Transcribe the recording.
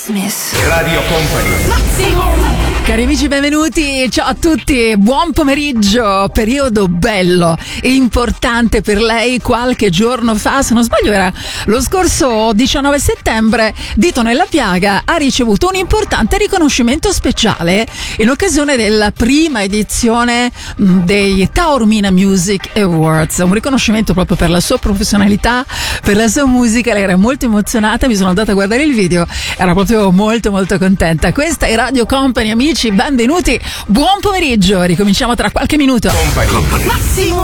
Smith. Radio Company. Cari amici, benvenuti, ciao a tutti, buon pomeriggio, periodo bello e importante per lei. Qualche giorno fa, se non sbaglio era lo scorso 19 settembre, Dito Nella Piaga ha ricevuto un importante riconoscimento speciale in occasione della prima edizione dei Taormina Music Awards, un riconoscimento proprio per la sua professionalità, per la sua musica. Lei era molto emozionata, mi sono andata a guardare il video, era proprio molto contenta. Questa è Radio Company, amici, benvenuti, buon pomeriggio, ricominciamo tra qualche minuto. Company. Massimo